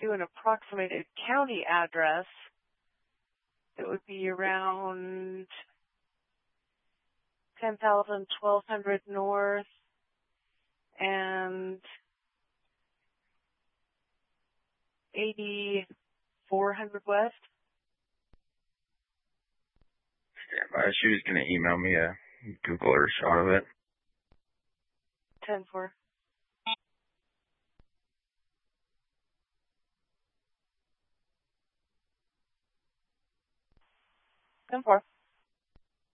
do an approximated county address, it would be around 10,000, 1,200 north and 8,400 west. Stand by. She was going to email me a Google Earth shot of it. 10-4. Ten four.